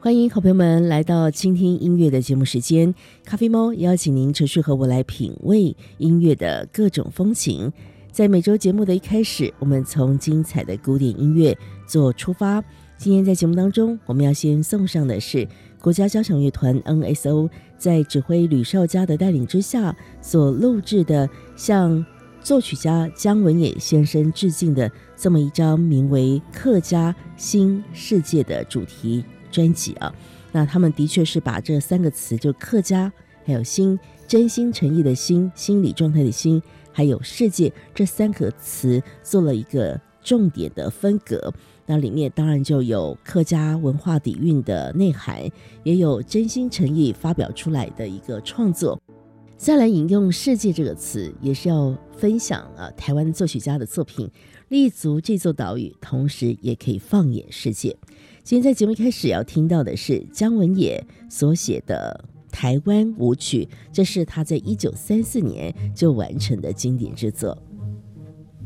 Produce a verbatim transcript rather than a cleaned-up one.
欢迎好朋友们来到倾听音乐的节目时间，咖啡猫邀请您持续和我来品味音乐的各种风情。在每周节目的一开始，我们从精彩的古典音乐做出发。今天在节目当中，我们要先送上的是国家交响乐团 N S O 在指挥吕绍嘉的带领之下所录制的向作曲家姜文也先生致敬的这么一张名为《客家新世界》的主题专辑啊。那他们的确是把这三个词，就客家还有心，真心诚意的心，心理状态的心，还有世界，这三个词做了一个重点的分隔。那里面当然就有客家文化底蕴的内涵，也有真心诚意发表出来的一个创作。再来引用世界这个词，也是要分享啊台湾作曲家的作品立足这座岛屿，同时也可以放眼世界。今天在节目一开始要听到的是姜文也所写的台湾舞曲，这是他在一九三四年就完成的经典之作。